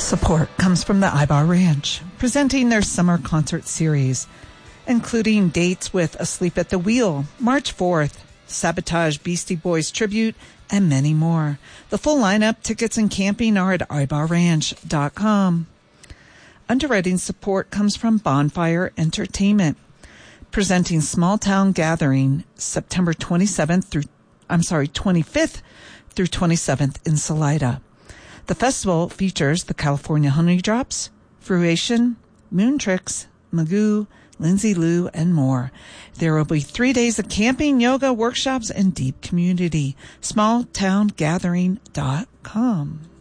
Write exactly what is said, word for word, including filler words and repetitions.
Support comes from the Ibar Ranch, presenting their summer concert series, including dates with Asleep at the Wheel, March fourth, Sabotage Beastie Boys Tribute, and many more. The full lineup, tickets, and camping are at ibar ranch dot com. Underwriting support comes from Bonfire Entertainment, presenting Small Town Gathering September twenty-seventh through, I'm sorry, twenty-fifth through twenty-seventh in Salida. The festival features the California Honey Drops, Fruition, Moon Tricks, Magoo, Lindsay Lou, and more. There will be three days of camping, yoga, workshops, and deep community. small town gathering dot com.